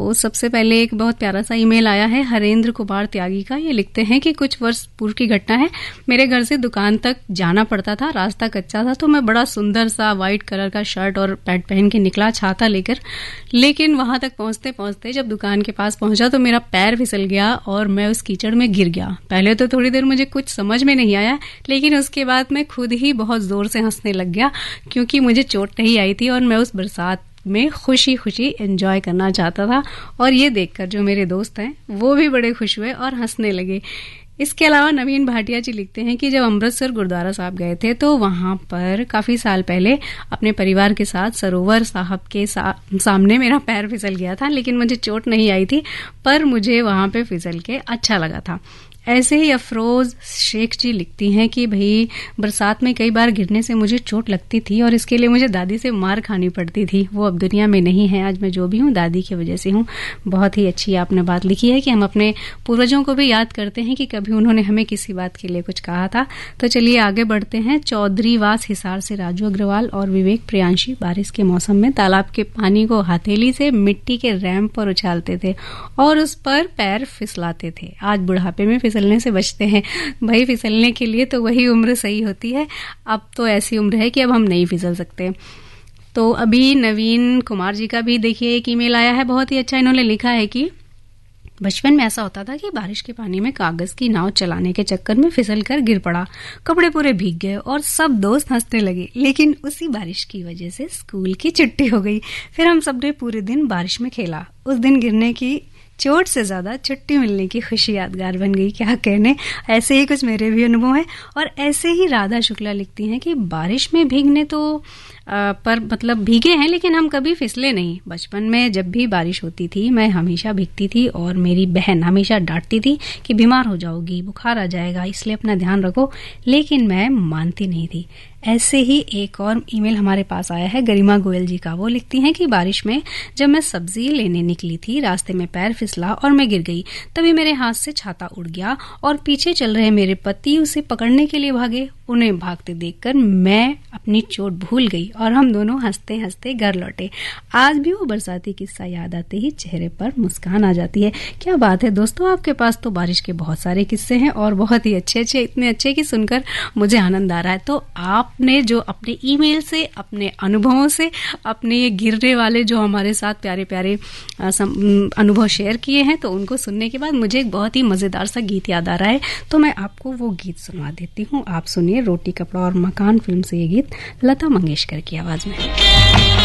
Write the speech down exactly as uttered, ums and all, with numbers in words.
तो सबसे पहले एक बहुत प्यारा सा ईमेल आया है हरेंद्र कुमार त्यागी का। ये लिखते हैं कि कुछ वर्ष पूर्व की घटना है। मेरे घर से दुकान तक जाना पड़ता था, रास्ता कच्चा था, तो मैं बड़ा सुंदर सा व्हाइट कलर का शर्ट और पैंट पहन के निकला छाता लेकर। लेकिन वहां तक पहुंचते पहुंचते जब दुकान के पास पहुंचा तो मेरा पैर फिसल गया और मैं उस कीचड़ में गिर गया। पहले तो थोड़ी देर मुझे कुछ समझ में नहीं आया, लेकिन उसके बाद मैं खुद ही बहुत जोर से हंसने लग गया क्योंकि मुझे चोट नहीं आई थी और मैं उस बरसात में खुशी खुशी एंजॉय करना चाहता था। और ये देखकर जो मेरे दोस्त हैं वो भी बड़े खुश हुए और हंसने लगे। इसके अलावा नवीन भाटिया जी लिखते हैं कि जब अमृतसर गुरुद्वारा साहब गए थे तो वहां पर काफी साल पहले अपने परिवार के साथ सरोवर साहब के सा, सामने मेरा पैर फिसल गया था, लेकिन मुझे चोट नहीं आई थी, पर मुझे वहां पे फिसल के अच्छा लगा था। ऐसे ही अफरोज शेख जी लिखती हैं कि भाई बरसात में कई बार गिरने से मुझे चोट लगती थी और इसके लिए मुझे दादी से मार खानी पड़ती थी। वो अब दुनिया में नहीं है, आज मैं जो भी हूँ दादी की वजह से हूँ। बहुत ही अच्छी आपने बात लिखी है कि हम अपने पूर्वजों को भी याद करते हैं कि कभी उन्होंने हमें किसी बात के लिए कुछ कहा था। तो चलिए आगे बढ़ते हैं। चौधरी वास हिसार से राजू अग्रवाल और विवेक प्रियांशी बारिश के मौसम में तालाब के पानी को हथेली से मिट्टी के रैंप पर उछालते थे और उस पर पैर फिसलाते थे। आज बुढ़ापे में फिसलने से बचते हैं। भाई फिसलने के लिए तो वही उम्र सही होती है। अब तो ऐसी उम्र है कि अब हम नहीं फिसल सकते। तो अभी नवीन कुमार जी का भी देखिए एक ईमेल आया है, बहुत ही अच्छा। इन्होंने लिखा है कि बचपन में ऐसा होता था कि बारिश के पानी में कागज की नाव चलाने के चक्कर में फिसल कर गिर पड़ा, कपड़े पूरे भीग गए और सब दोस्त हंसने लगे। लेकिन उसी बारिश की वजह से स्कूल की छुट्टी हो गई। फिर हम सबने पूरे दिन बारिश में खेला। उस दिन गिरने की चोट से ज्यादा छुट्टी मिलने की खुशी यादगार बन गई। क्या कहने, ऐसे ही कुछ मेरे भी अनुभव है। और ऐसे ही राधा शुक्ला लिखती हैं कि बारिश में भीगने तो आ, पर मतलब भीगे हैं, लेकिन हम कभी फिसले नहीं। बचपन में जब भी बारिश होती थी मैं हमेशा भीगती थी और मेरी बहन हमेशा डांटती थी कि बीमार हो जाओगी, बुखार आ जाएगा, इसलिए अपना ध्यान रखो, लेकिन मैं मानती नहीं थी। ऐसे ही एक और ईमेल हमारे पास आया है गरिमा गोयल जी का। वो लिखती हैं कि बारिश में जब मैं सब्जी लेने निकली थी, रास्ते में पैर फिसला और मैं गिर गई। तभी मेरे हाथ से छाता उड़ गया और पीछे चल रहे मेरे पति उसे पकड़ने के लिए भागे। उन्हें भागते देखकर मैं अपनी चोट भूल गई और हम दोनों हंसते हंसते घर लौटे। आज भी वो बरसाती किस्सा याद आते ही चेहरे पर मुस्कान आ जाती है। क्या बात है दोस्तों, आपके पास तो बारिश के बहुत सारे किस्से हैं और बहुत ही अच्छे अच्छे, इतने अच्छे कि सुनकर मुझे आनंद आ रहा है। तो आपने जो अपने ईमेल से, अपने अनुभवों से, अपने ये गिरने वाले जो हमारे साथ प्यारे प्यारे अनुभव शेयर किए हैं, तो उनको सुनने के बाद मुझे एक बहुत ही मजेदार सा गीत याद आ रहा है। तो मैं आपको वो गीत सुनवा देती हूँ। आप सुनिए रोटी कपड़ा और मकान फिल्म से ये गीत लता मंगेशकर की आवाज में।